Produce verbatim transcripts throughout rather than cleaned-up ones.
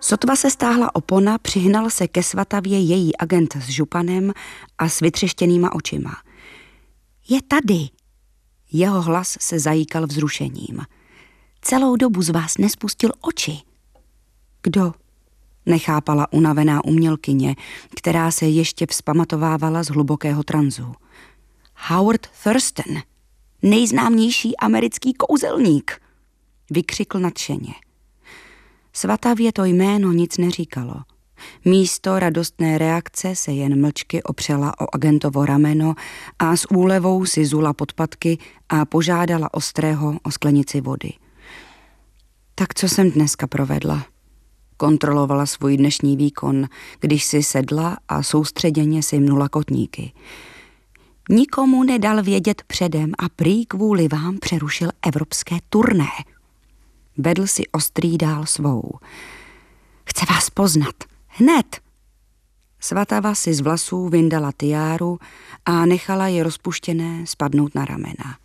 Sotva se stáhla opona, přihnal se ke Svatavě její agent s županem a s vytřeštěnýma očima. Je tady. Jeho hlas se zajíkal vzrušením. Celou dobu z vás nespustil oči. Kdo? Nechápala unavená umělkyně, která se ještě vzpamatovávala z hlubokého tranzu. Howard Thurston, nejznámější americký kouzelník, vykřikl nadšeně. Svatavě to jméno nic neříkalo. Místo radostné reakce se jen mlčky opřela o agentovo rameno a s úlevou si zula podpatky a požádala Ostrého o sklenici vody. Tak co jsem dneska provedla? Kontrolovala svůj dnešní výkon, když si sedla a soustředěně si mnula kotníky. Nikomu nedal vědět předem a prý kvůli vám přerušil evropské turné. Vedl si Ostrý dál svou. Chce vás poznat. Hned. Svatava si z vlasů vyndala tiáru a nechala je rozpuštěné spadnout na ramena.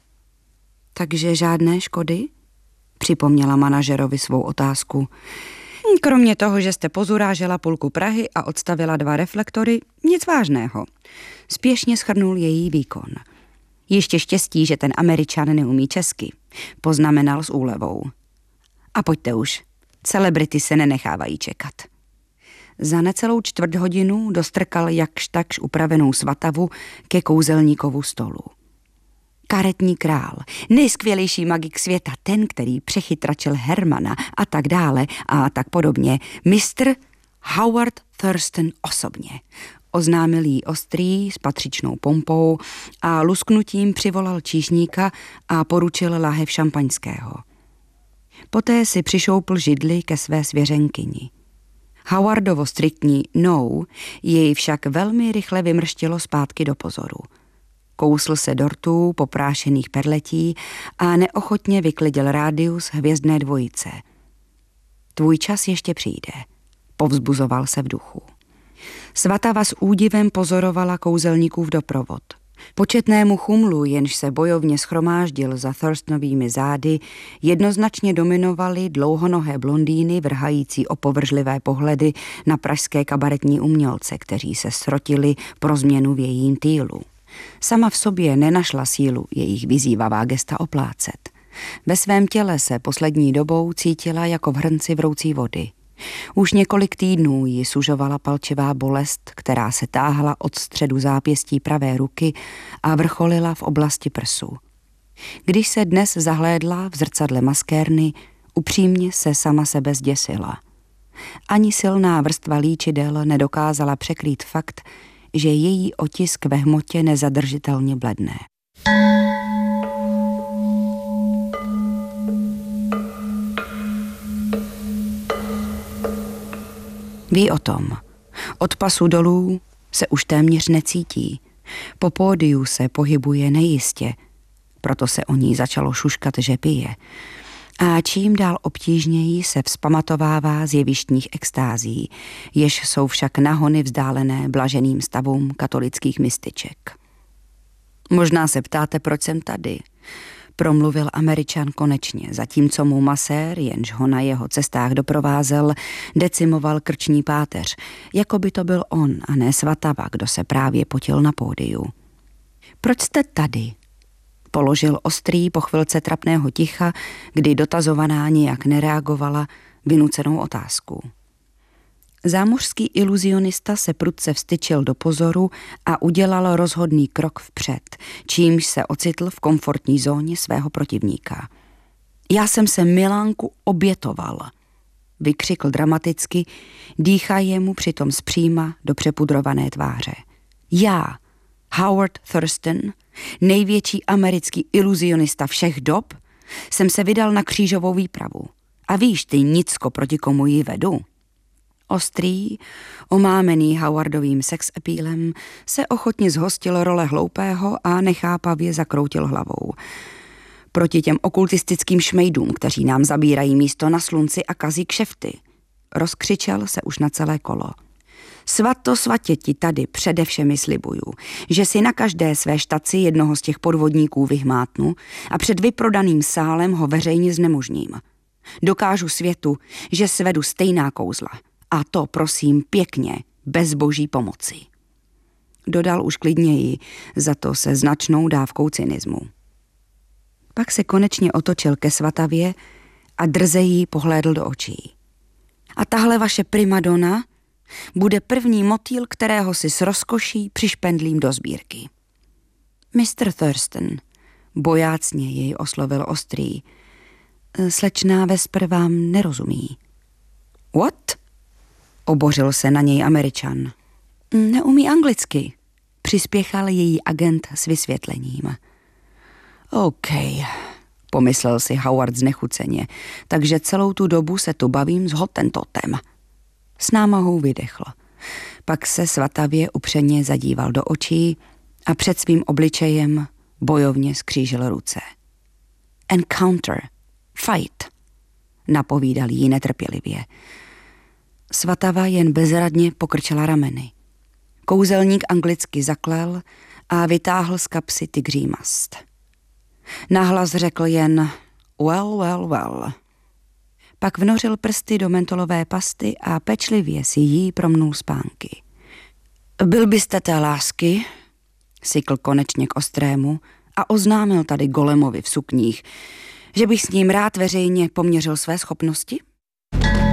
Takže žádné škody? Připomněla manažerovi svou otázku. Kromě toho, že jste pozurážela půlku Prahy a odstavila dva reflektory, nic vážného. Spěšně shrnul její výkon. Ještě štěstí, že ten Američan neumí česky, poznamenal s úlevou. A pojďte už, celebrity se nenechávají čekat. Za necelou čtvrt hodinu dostrkal jakž takž upravenou Svatavu ke kouzelníkovu stolu. Karetní král, nejskvělejší magik světa, ten, který přechytračil Hermana a tak dále a tak podobně, mistr Howard Thurston osobně. Oznámil jí Ostrý s patřičnou pompou a lusknutím přivolal číšníka a poručil láhev šampaňského. Poté si přišoupl židli ke své svěřenkyni. Howardovo striktní no jej však velmi rychle vymrštilo zpátky do pozoru. Kousl se dortů poprášených perletí a neochotně vyklidil rádius hvězdné dvojice. Tvůj čas ještě přijde, povzbuzoval se v duchu. Svatava s údivem pozorovala kouzelníkův doprovod. Početnému chumlu, jenž se bojovně schromáždil za Thurstonovými zády, jednoznačně dominovaly dlouhonohé blondýny vrhající opovržlivé pohledy na pražské kabaretní umělce, kteří se srotili pro změnu v jejím týlu. Sama v sobě nenašla sílu jejich vyzývavá gesta oplácet. Ve svém těle se poslední dobou cítila jako v hrnci vroucí vody. Už několik týdnů ji sužovala palčivá bolest, která se táhla od středu zápěstí pravé ruky a vrcholila v oblasti prsu. Když se dnes zahlédla v zrcadle maskérny, upřímně se sama sebe zděsila. Ani silná vrstva líčidel nedokázala překrýt fakt, že její otisk ve hmotě nezadržitelně bledne. Ví o tom. Od pasu dolů se už téměř necítí. Po pódiu se pohybuje nejistě. Proto se o ní začalo šuškat, že pije. A čím dál obtížněji se vzpamatovává z jevištních extází, jež jsou však nahony vzdálené blaženým stavům katolických mističek. Možná se ptáte, proč jsem tady, promluvil Američan konečně, zatímco mu masér, jenž ho na jeho cestách doprovázel, decimoval krční páteř, jako by to byl on a ne Svatava, kdo se právě potil na pódiu. Proč jste tady? Položil Ostrý po chvilce trapného ticha, kdy dotazovaná nijak nereagovala, vynucenou otázku. Zámořský iluzionista se prudce vstyčil do pozoru a udělal rozhodný krok vpřed, čímž se ocitl v komfortní zóně svého protivníka. Já jsem se Milánku obětoval, vykřikl dramaticky, dýchaje mu přitom zpříma do přepudrované tváře. Já, Howard Thurston, největší americký iluzionista všech dob, jsem se vydal na křížovou výpravu. A víš ty nicko, proti komu ji vedu? Ostrý, omámený Howardovým sex appealem, se ochotně zhostil role hloupého a nechápavě zakroutil hlavou. Proti těm okultistickým šmejdům, kteří nám zabírají místo na slunci a kazí kšefty. Rozkřičel se už na celé kolo. Svato svatě ti tady přede všemi slibuju, že si na každé své štaci jednoho z těch podvodníků vyhmátnu a před vyprodaným sálem ho veřejně znemožním. Dokážu světu, že svedu stejná kouzla. A to, prosím, pěkně, bez boží pomoci. Dodal už klidněji, za to se značnou dávkou cynismu. Pak se konečně otočil ke Svatavě a drze jí pohlédl do očí. A tahle vaše primadona bude první motýl, kterého si s rozkoší přišpendlím do sbírky. mister Thurston, bojácně jej oslovil ostrý. Slečná Vesper vám nerozumí. What? Obořil se na něj Američan. Neumí anglicky, přispěchal její agent s vysvětlením. OK, pomyslel si Howard znechuceně, takže celou tu dobu se tu bavím s Hottentotem. S námahou vydechl. Pak se Svatavě upřeně zadíval do očí a před svým obličejem bojovně skřížil ruce. Encounter, fight, napovídal jí netrpělivě. Svatava jen bezradně pokrčila rameny. Kouzelník anglicky zaklel a vytáhl z kapsy tygří mast. Nahlas řekl jen well, well, well. Pak vnořil prsty do mentolové pasty a pečlivě si jí promnul spánky. Byl byste té lásky, sykl konečně k ostrému a oznámil tady Golemovi v sukních, že bych s ním rád veřejně poměřil své schopnosti?